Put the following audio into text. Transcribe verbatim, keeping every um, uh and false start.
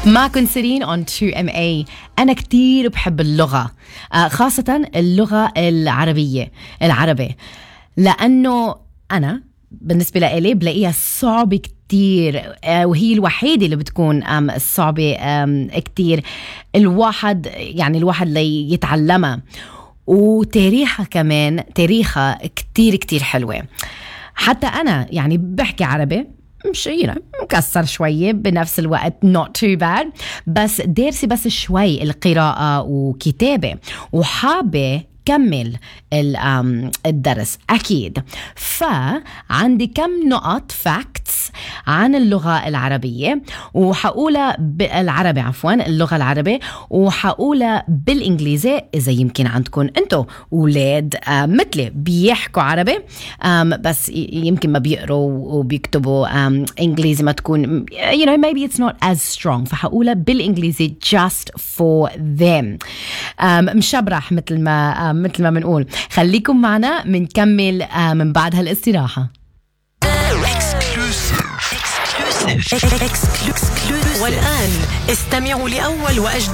معكن سيرين on تو إم إيه. أنا كتير بحب اللغة، خاصة اللغة العربية العربي، لأنه أنا بالنسبة لإلي بلاقيها صعبة كتير، وهي الوحيدة اللي بتكون صعبة كتير الواحد يعني الواحد اللي يتعلمها، وتاريخها كمان تاريخها كتير كتير حلوة. حتى أنا يعني بحكي عربي مش يعني مكسر شوية، بنفس الوقت not too bad، بس دارسي بس شوي القراءة وكتابة، وحابة كمل الدرس أكيد. فعندي كم نقط facts عن اللغة العربية، وحقولها بالعربي عفوا اللغة العربية، وحقولها بالإنجليزي إذا يمكن عندكم أنتوا أولاد مثلي بيحكوا عربي بس يمكن ما بيقروا وبيكتبوا إنجليزي ما تكون you know maybe it's not as strong، فحقولها بالإنجليزي just for them. مش برح مثل ما مثل ما بنقول. خليكم معنا منكمل من بعد هالاستراحة. والآن استمعوا لأول وأجدد